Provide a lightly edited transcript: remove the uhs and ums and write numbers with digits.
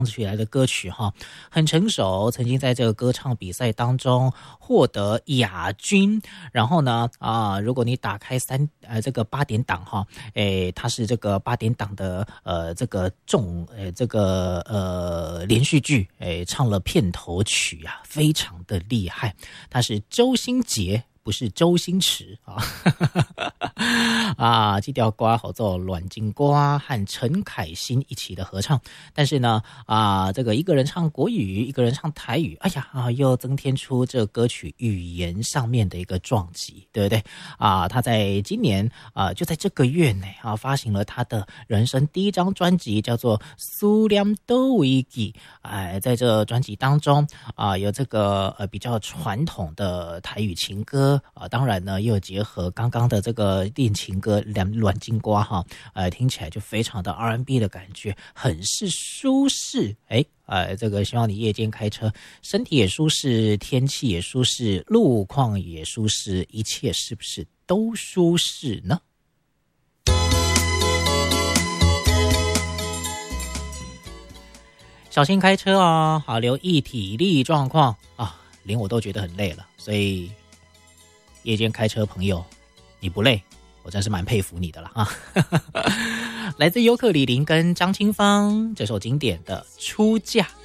曲来的歌曲哈，很成熟，曾经在这个歌唱比赛当中获得亚军。然后呢如果你打开这个8点档哈，它是这个8点档的这个连续剧，唱了片头曲啊，非常的厉害。它是周兴杰，不是周星驰这条歌好做阮经瓜和陈凯辛一起的合唱，但是呢这个一个人唱国语，一个人唱台语，又增添出这歌曲语言上面的一个撞击，对不对他在今年就在这个月内发行了他的人生第一张专辑，叫做《思念都维记》。在这专辑当中有这个比较传统的台语情歌，当然呢又结合刚刚的这个恋情歌阮经瓜听起来就非常的 R&B 的感觉，很是舒适。这个希望你夜间开车，身体也舒适，天气也舒适，路况也舒适，一切是不是都舒适呢？小心开车好留意体力状况连我都觉得很累了，所以夜间开车朋友，你不累，我真是蛮佩服你的了来自尤克里林跟张清芳这首经典的《出嫁》。